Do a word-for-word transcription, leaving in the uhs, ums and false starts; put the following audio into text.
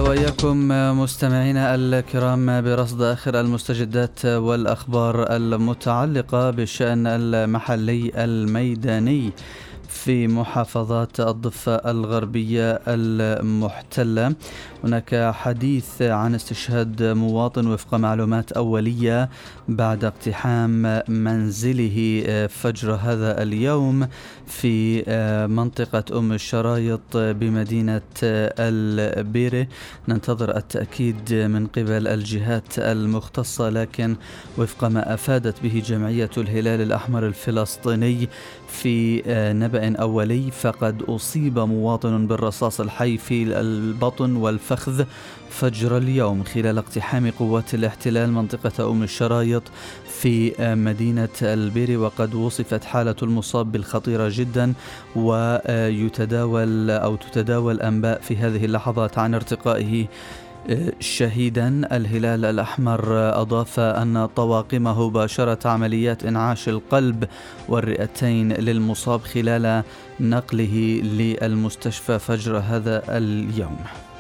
وإياكم مستمعينا الكرام برصد آخر المستجدات والأخبار المتعلقة بالشأن المحلي الميداني في محافظات الضفة الغربية المحتلة. هناك حديث عن استشهاد مواطن وفق معلومات أولية بعد اقتحام منزله فجر هذا اليوم في منطقة أم الشرايط بمدينة البيرة. ننتظر التأكيد من قبل الجهات المختصة، لكن وفق ما أفادت به جمعية الهلال الأحمر الفلسطيني في نبأ أولي، فقد أصيب مواطن بالرصاص الحي في البطن والفخذ فجر اليوم خلال اقتحام قوات الاحتلال منطقة أم الشرايط في مدينة البيري، وقد وصفت حالة المصاب بالخطيرة جدا، ويتداول أو تتداول أنباء في هذه اللحظات عن ارتقائه شهيدا. الهلال الأحمر أضاف أن طواقمه باشرت عمليات إنعاش القلب والرئتين للمصاب خلال نقله للمستشفى فجر هذا اليوم.